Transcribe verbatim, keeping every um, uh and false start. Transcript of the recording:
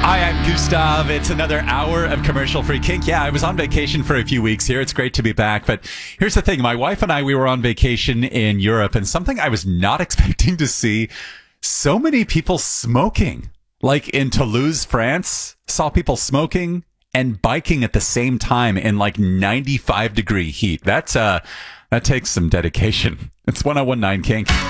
Hi, I'm Gustav. It's another hour of commercial-free kink. Yeah, I was on vacation for a few weeks here. It's great to be back. But here's the thing. My wife and I, we were on vacation in Europe, and something I was not expecting to see, so many people smoking. Like in Toulouse, France, saw people smoking and biking at the same time in like ninety-five degree heat. That's, uh, that takes some dedication. It's one oh one nine Kink.